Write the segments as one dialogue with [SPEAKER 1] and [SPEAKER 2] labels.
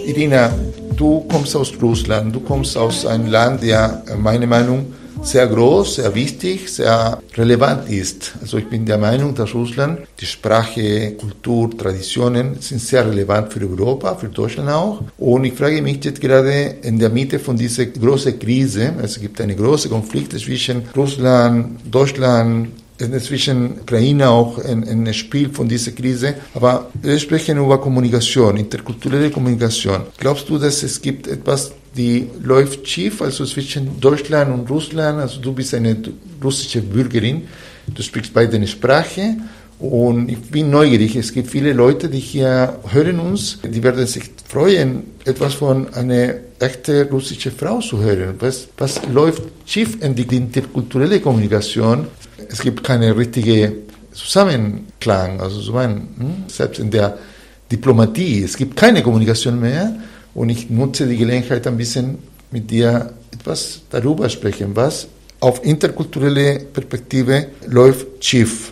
[SPEAKER 1] Irina, du kommst aus Russland, du kommst aus einem Land, der, meiner Meinung nach, sehr groß, sehr wichtig, sehr relevant ist. Also ich bin der Meinung, dass Russland, die Sprache, Kultur, Traditionen sind sehr relevant für Europa, für Deutschland auch. Und ich frage mich jetzt gerade in der Mitte von dieser großen Krise, es gibt einen großen Konflikt zwischen Russland, Deutschland, zwischen Ukraine auch ein Spiel von dieser Krise. Aber wir sprechen über Kommunikation, interkulturelle Kommunikation. Glaubst du, dass es gibt etwas, die läuft schief, also zwischen Deutschland und Russland? Also du bist eine russische Bürgerin, du sprichst beide Sprache und ich bin neugierig. Es gibt viele Leute, die hier hören uns, die werden sich freuen, etwas von einer echten russischen Frau zu hören. Was läuft schief in die interkulturelle Kommunikation? Es gibt keine richtige Zusammenklang, also selbst in der Diplomatie, es gibt keine Kommunikation mehr. Und ich nutze die Gelegenheit, ein bisschen mit dir etwas darüber sprechen, was auf interkulturelle Perspektive läuft schief.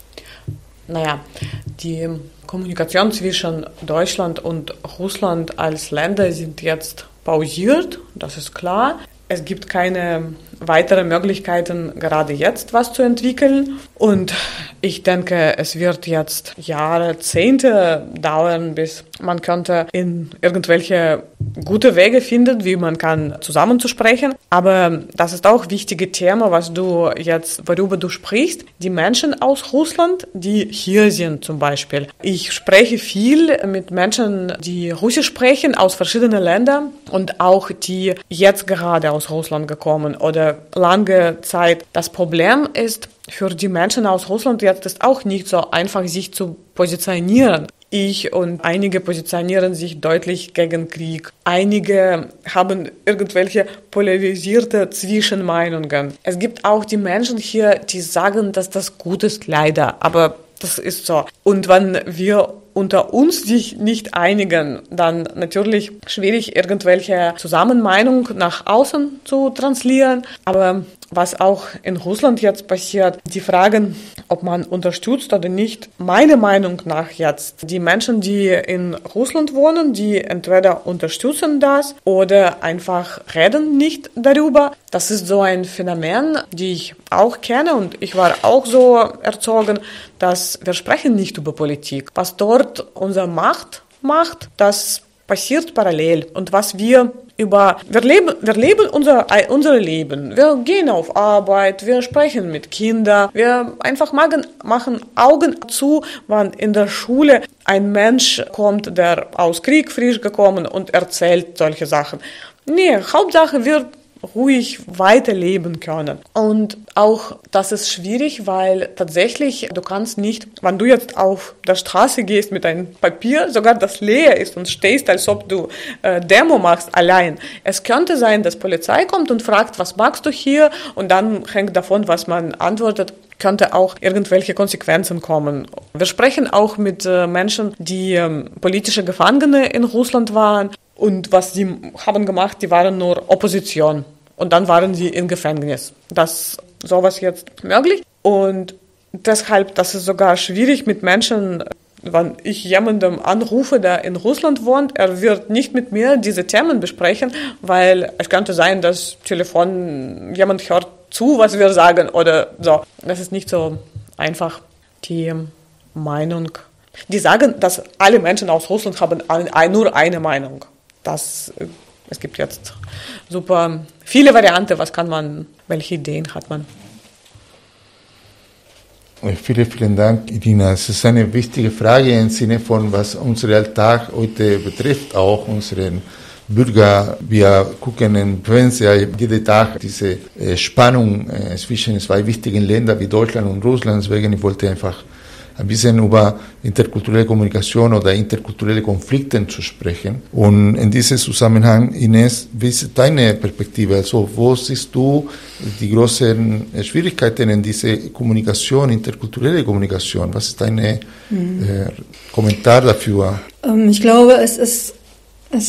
[SPEAKER 2] Naja, die Kommunikation zwischen Deutschland und Russland als Länder sind jetzt pausiert, das ist klar. Es gibt keine weiteren Möglichkeiten, gerade jetzt was zu entwickeln. Und ich denke, es wird jetzt Jahrzehnte dauern, bis man könnte in irgendwelche gute Wege finden, wie man kann zusammenzusprechen. Aber das ist auch ein wichtiges Thema, worüber du sprichst. Die Menschen aus Russland, die hier sind zum Beispiel. Ich spreche viel mit Menschen, die Russisch sprechen, aus verschiedenen Ländern und auch die jetzt gerade aus Russland gekommen oder lange Zeit. Das Problem ist, für die Menschen aus Russland jetzt ist auch nicht so einfach, sich zu positionieren. Ich und einige positionieren sich deutlich gegen Krieg. Einige haben irgendwelche polarisierte Zwischenmeinungen. Es gibt auch die Menschen hier, die sagen, dass das gut ist, leider. Aber das ist so. Und wenn wir unter uns sich nicht einigen, dann natürlich schwierig, irgendwelche Zusammenmeinung nach außen zu translieren. Aber was auch in Russland jetzt passiert, die Fragen, ob man unterstützt oder nicht, meiner Meinung nach jetzt, die Menschen, die in Russland wohnen, die entweder unterstützen das oder einfach reden nicht darüber. Das ist so ein Phänomen, die ich auch kenne und ich war auch so erzogen, dass wir sprechen nicht über Politik. Was dort unsere Macht macht, das passiert parallel. Und was wir leben unser Leben. Wir gehen auf Arbeit, wir sprechen mit Kindern, wir einfach machen Augen zu, wenn in der Schule ein Mensch kommt, der aus Krieg frisch gekommen und erzählt solche Sachen. Nee, Hauptsache wir ruhig weiterleben können. Und auch das ist schwierig, weil tatsächlich du kannst nicht, wenn du jetzt auf der Straße gehst mit einem Papier, sogar das leer ist und stehst, als ob du Demo machst, allein. Es könnte sein, dass Polizei kommt und fragt, was machst du hier? Und dann hängt davon, was man antwortet, könnte auch irgendwelche Konsequenzen kommen. Wir sprechen auch mit Menschen, die politische Gefangene in Russland waren. Und was die haben gemacht, die waren nur Opposition. Und dann waren sie im Gefängnis. Das sowas jetzt möglich. Und deshalb, das ist sogar schwierig mit Menschen, wenn ich jemandem anrufe, der in Russland wohnt, er wird nicht mit mir diese Themen besprechen, weil es könnte sein, dass Telefon jemand hört zu, was wir sagen oder so. Das ist nicht so einfach die Meinung. Die sagen, dass alle Menschen aus Russland haben nur eine Meinung. Es gibt jetzt super viele Varianten, welche Ideen hat man.
[SPEAKER 1] Vielen Dank, Irina. Es ist eine wichtige Frage im Sinne von, was unseren Alltag heute betrifft, auch unseren Bürger. Wir gucken im Fernsehen jeden Tag diese Spannung zwischen zwei wichtigen Ländern wie Deutschland und Russland. Deswegen ich wollte einfach ein bisschen über interkulturelle Kommunikation oder interkulturelle Konflikte zu sprechen. Und in diesem Zusammenhang, Ines, wie ist deine Perspektive? Also, wo siehst du die großen Schwierigkeiten in dieser Kommunikation, interkulturelle Kommunikation? Was ist dein Kommentar dafür?
[SPEAKER 3] Ich glaube, es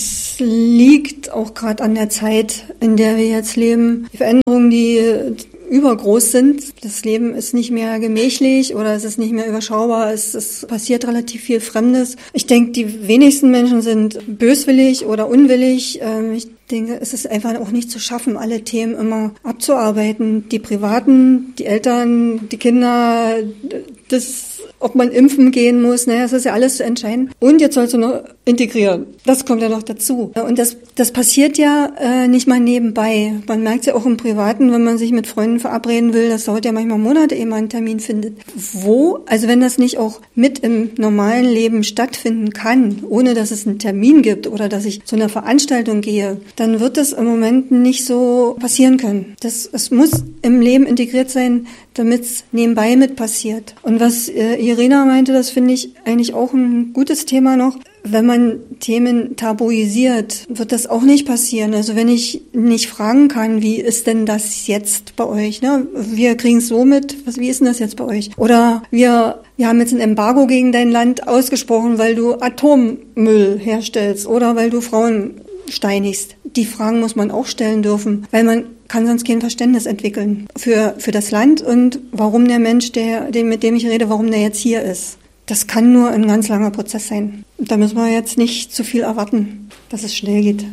[SPEAKER 3] liegt auch gerade an der Zeit, in der wir jetzt leben. Die Veränderungen, die übergroß sind. Das Leben ist nicht mehr gemächlich oder es ist nicht mehr überschaubar. Es passiert relativ viel Fremdes. Ich denke, die wenigsten Menschen sind böswillig oder unwillig. Ich denke, es ist einfach auch nicht zu schaffen, alle Themen immer abzuarbeiten. Die Privaten, die Eltern, die Kinder, ob man impfen gehen muss, das ist ja alles zu entscheiden. Und jetzt sollst du noch integrieren. Das kommt ja noch dazu. Und das passiert ja nicht mal nebenbei. Man merkt ja auch im Privaten, wenn man sich mit Freunden verabreden will, das dauert ja manchmal Monate, ehe man einen Termin findet. Also wenn das nicht auch mit im normalen Leben stattfinden kann, ohne dass es einen Termin gibt oder dass ich zu einer Veranstaltung gehe, dann wird das im Moment nicht so passieren können. Es muss im Leben integriert sein, damit es nebenbei mit passiert. Und was Irina meinte, das finde ich eigentlich auch ein gutes Thema noch. Wenn man Themen tabuisiert, wird das auch nicht passieren. Also wenn ich nicht fragen kann, wie ist denn das jetzt bei euch? Ne? Wir kriegen es so mit, wie ist denn das jetzt bei euch? Oder wir haben jetzt ein Embargo gegen dein Land ausgesprochen, weil du Atommüll herstellst oder weil du Frauen steinigst. Die Fragen muss man auch stellen dürfen, weil man kann sonst kein Verständnis entwickeln für das Land und warum der Mensch, mit dem ich rede, warum der jetzt hier ist. Das kann nur ein ganz langer Prozess sein. Und da müssen wir jetzt nicht zu viel erwarten, dass es schnell geht.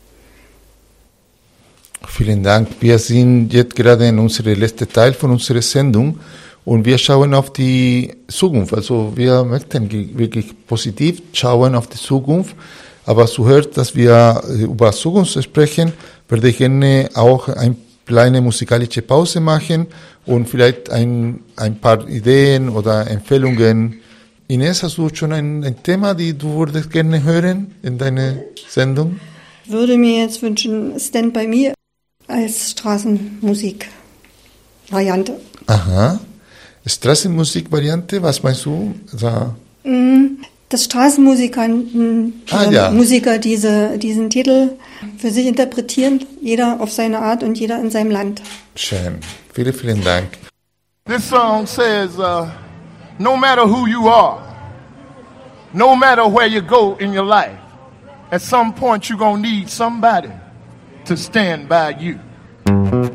[SPEAKER 1] Vielen Dank. Wir sind jetzt gerade in unserem letzten Teil von unserer Sendung und wir schauen auf die Zukunft. Also wir möchten wirklich positiv schauen auf die Zukunft. Aber zuhört, dass wir über Zukunft sprechen, würde ich gerne auch eine kleine musikalische Pause machen und vielleicht ein paar Ideen oder Empfehlungen. Ines, hast du schon ein Thema, die du würdest gerne hören in deiner Sendung?
[SPEAKER 3] Würde mir jetzt wünschen, Stand By Me als Straßenmusik-Variante.
[SPEAKER 1] Aha. Straßenmusik-Variante, was meinst du?
[SPEAKER 3] Dass Straßenmusikanten, Musiker diesen Titel für sich interpretieren, jeder auf seine Art und jeder in seinem Land.
[SPEAKER 1] Schön. Vielen, vielen Dank.
[SPEAKER 4] This song says, no matter who you are, no matter where you go in your life, at some point you're going to need somebody to stand by you.